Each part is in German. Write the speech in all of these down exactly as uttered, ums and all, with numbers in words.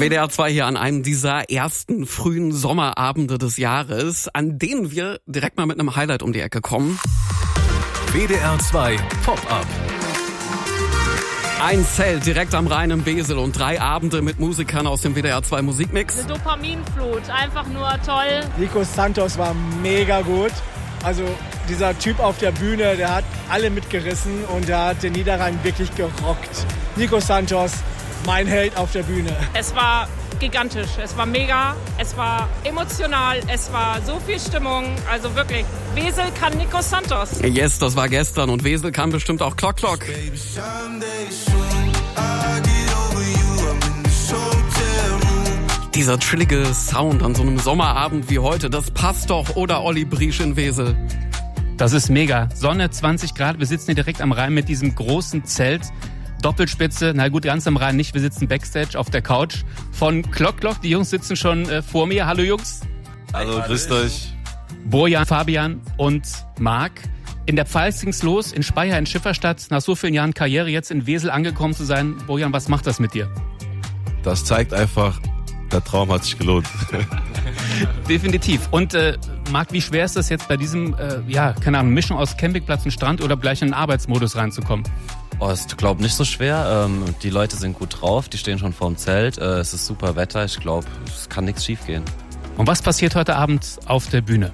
W D R zwei hier an einem dieser ersten frühen Sommerabende des Jahres, an denen wir direkt mal mit einem Highlight um die Ecke kommen. W D R zwei Pop-Up. Ein Zelt direkt am Rhein im Wesel und drei Abende mit Musikern aus dem W D R zwei Musikmix. Eine Dopaminflut, einfach nur toll. Nico Santos war mega gut. Also dieser Typ auf der Bühne, der hat alle mitgerissen und der hat den Niederrhein wirklich gerockt. Nico Santos, mein Held auf der Bühne. Es war gigantisch, es war mega, es war emotional, es war so viel Stimmung. Also wirklich, Wesel kann Nico Santos. Yes, das war gestern und Wesel kann bestimmt auch Klock Klock. Dieser chillige Sound an so einem Sommerabend wie heute, das passt doch, oder Olli Briesch in Wesel? Das ist mega. Sonne, zwanzig Grad, wir sitzen hier direkt am Rhein mit diesem großen Zelt. Doppelspitze, na gut, ganz am Rhein nicht, wir sitzen Backstage auf der Couch von Klock Klock. Die Jungs sitzen schon äh, vor mir. Hallo Jungs. Hallo, grüßt euch. Bojan, Fabian und Marc. In der Pfalz ging's los, in Speyer, in Schifferstadt. Nach so vielen Jahren Karriere jetzt in Wesel angekommen zu sein. Bojan, was macht das mit dir? Das zeigt einfach, der Traum hat sich gelohnt. Definitiv. Und äh, Marc, wie schwer ist das jetzt bei diesem, äh, ja, keine Ahnung, Mischung aus Campingplatz und Strand oder gleich in den Arbeitsmodus reinzukommen? Oh, ist, glaube nicht so schwer. Ähm, die Leute sind gut drauf, die stehen schon vorm Zelt. Äh, es ist super Wetter, ich glaube, es kann nichts schief gehen. Und was passiert heute Abend auf der Bühne?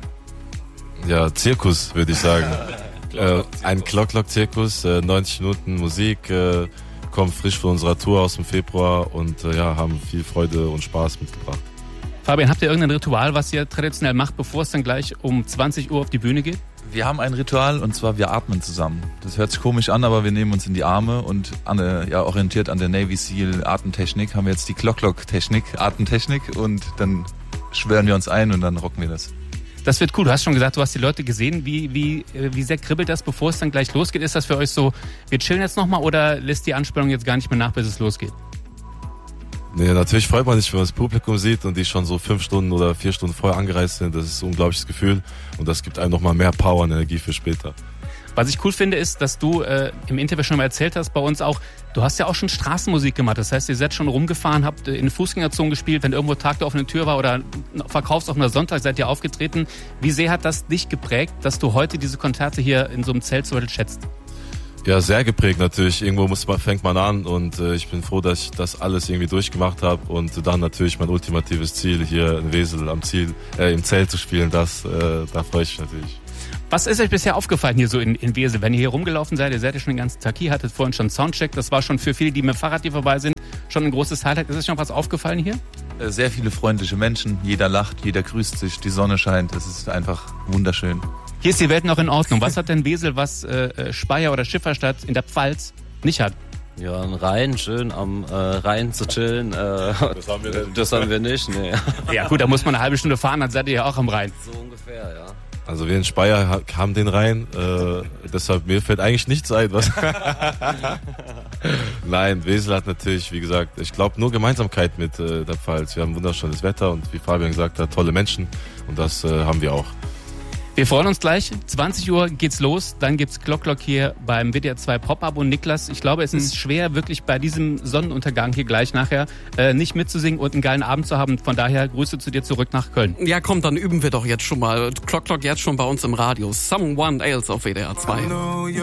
Ja, Zirkus, würde ich sagen. äh, ein Klock-Klock-Zirkus, äh, neunzig Minuten Musik, äh, kommen frisch von unserer Tour aus dem Februar und äh, ja, haben viel Freude und Spaß mitgebracht. Fabian, habt ihr irgendein Ritual, was ihr traditionell macht, bevor es dann gleich um zwanzig Uhr auf die Bühne geht? Wir haben ein Ritual und zwar wir atmen zusammen. Das hört sich komisch an, aber wir nehmen uns in die Arme und an, ja, orientiert an der Navy Seal Atemtechnik haben wir jetzt die Klock-Klock-Technik, Atemtechnik und dann schwören wir uns ein und dann rocken wir das. Das wird cool. Du hast schon gesagt, du hast die Leute gesehen. Wie, wie, wie sehr kribbelt das, bevor es dann gleich losgeht? Ist das für euch so, wir chillen jetzt nochmal oder lässt die Anspannung jetzt gar nicht mehr nach, bis es losgeht? Nee, natürlich freut man sich, wenn man das Publikum sieht und die schon so fünf Stunden oder vier Stunden vorher angereist sind. Das ist ein unglaubliches Gefühl und das gibt einem nochmal mehr Power und Energie für später. Was ich cool finde, ist, dass du äh, im Interview schon mal erzählt hast, bei uns auch, du hast ja auch schon Straßenmusik gemacht. Das heißt, ihr seid schon rumgefahren, habt äh, in Fußgängerzonen gespielt, wenn irgendwo Tag der offenen Tür war oder verkaufsoffener Sonntag seid ihr aufgetreten. Wie sehr hat das dich geprägt, dass du heute diese Konzerte hier in so einem Zelt so schätzt? Ja, sehr geprägt natürlich. Irgendwo muss man, fängt man an und äh, ich bin froh, dass ich das alles irgendwie durchgemacht habe und dann natürlich mein ultimatives Ziel hier in Wesel am Ziel, äh, im Zelt zu spielen, das, äh, da freue ich mich natürlich. Was ist euch bisher aufgefallen hier so in, in Wesel? Wenn ihr hier rumgelaufen seid, ihr seid ja schon den ganzen Tag hier, hattet vorhin schon Soundcheck, das war schon für viele, die mit dem Fahrrad hier vorbei sind, schon ein großes Highlight. Ist euch schon was aufgefallen hier? Sehr viele freundliche Menschen, jeder lacht, jeder grüßt sich, die Sonne scheint, es ist einfach wunderschön. Hier ist die Welt noch in Ordnung. Was hat denn Wesel, was äh, Speyer oder Schifferstadt in der Pfalz nicht hat? Ja, ein Rhein, schön am äh, Rhein zu chillen. Äh, das haben wir denn. Das haben wir nicht, nee. Ja gut, da muss man eine halbe Stunde fahren, dann seid ihr ja auch am Rhein. So ungefähr, ja. Also wir in Speyer haben den Rhein, äh, deshalb mir fällt eigentlich nichts ein. Was Nein, Wesel hat natürlich, wie gesagt, ich glaube nur Gemeinsamkeit mit äh, der Pfalz. Wir haben wunderschönes Wetter und wie Fabian gesagt hat, tolle Menschen und das äh, haben wir auch. Wir freuen uns gleich. zwanzig Uhr geht's los. Dann gibt's Klock Klock hier beim W D R zwei Pop-Up. Und Niklas, ich glaube, es ist schwer, wirklich bei diesem Sonnenuntergang hier gleich nachher äh, nicht mitzusingen und einen geilen Abend zu haben. Von daher Grüße zu dir zurück nach Köln. Ja, komm, dann üben wir doch jetzt schon mal. Klock Klock jetzt schon bei uns im Radio. Someone Else auf W D R zwei.